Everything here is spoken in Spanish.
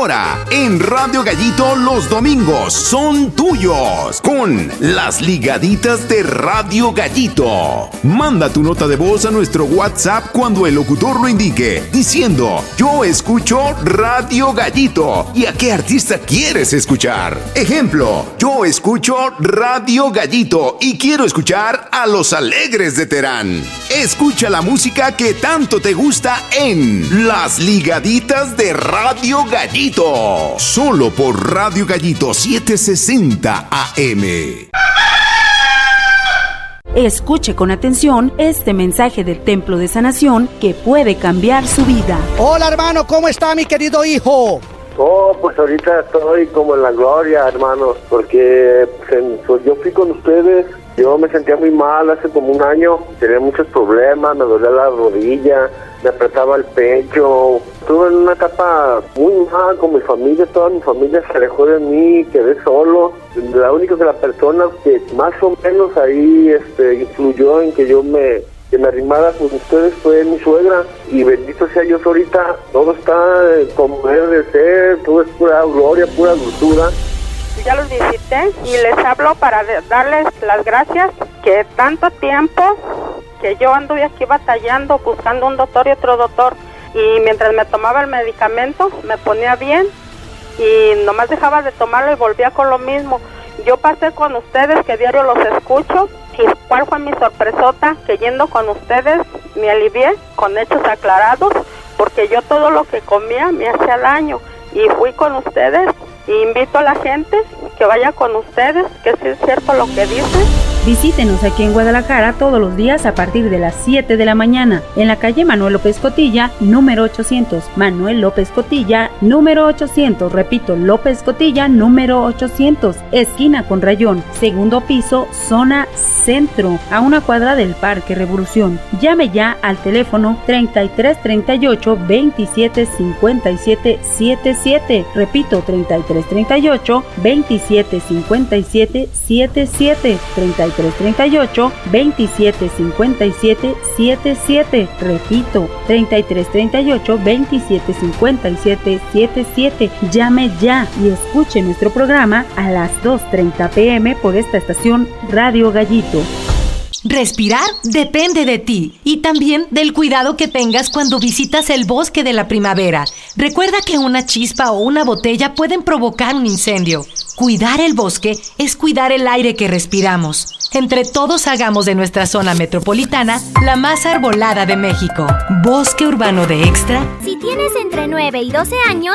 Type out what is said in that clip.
Ahora, en Radio Gallito, los domingos son tuyos con las ligaditas de Radio Gallito. Manda tu nota de voz a nuestro WhatsApp cuando el locutor lo indique, diciendo: yo escucho Radio Gallito. ¿Y a qué artista quieres escuchar? Ejemplo: yo escucho Radio Gallito y quiero escuchar a Los Alegres de Terán. Escucha la música que tanto te gusta en Las Ligaditas de Radio Gallito. Solo por Radio Gallito 760 AM. Escuche con atención este mensaje del Templo de Sanación que puede cambiar su vida. Hola, hermano, ¿cómo está mi querido hijo? Oh, pues ahorita estoy como en la gloria, hermano, porque yo fui con ustedes. Yo me sentía muy mal hace como un año, tenía muchos problemas, me dolía la rodilla, me apretaba el pecho. Estuve en una etapa muy mal con mi familia, toda mi familia se alejó de mí, quedé solo. La única que la persona que más o menos ahí influyó en que yo me arrimara con ustedes fue mi suegra, y bendito sea Dios, ahorita todo está como debe de ser, todo es pura gloria, pura dulzura. Ya los visité y les hablo para darles las gracias, que tanto tiempo que yo anduve aquí batallando, buscando un doctor y otro doctor, y mientras me tomaba el medicamento me ponía bien y nomás dejaba de tomarlo y volvía con lo mismo. Yo pasé con ustedes, que diario los escucho, y cuál fue mi sorpresota, que yendo con ustedes me alivié con hechos aclarados, porque yo todo lo que comía me hacía daño, y fui con ustedes. Y invito a la gente que vaya con ustedes, que sí es cierto lo que dicen. Visítenos aquí en Guadalajara todos los días a partir de las 7 de la mañana, en la calle Manuel López Cotilla, número 800. Manuel López Cotilla, número 800. Repito, López Cotilla, número 800. Esquina con Rayón, segundo piso, zona centro, a una cuadra del Parque Revolución. Llame ya al teléfono 3338 27 57 77. Repito, 3338 27 57 77. 3338 27 57 77. Repito, 3338 27 57 77. Llame ya y escuche nuestro programa a las 2:30 p.m. por esta estación Radio Gallito. Respirar depende de ti y también del cuidado que tengas cuando visitas el bosque de la primavera. Recuerda que una chispa o una botella pueden provocar un incendio. Cuidar el bosque es cuidar el aire que respiramos. Entre todos hagamos de nuestra zona metropolitana la más arbolada de México. Bosque Urbano de Extra. Si tienes entre 9 y 12 años,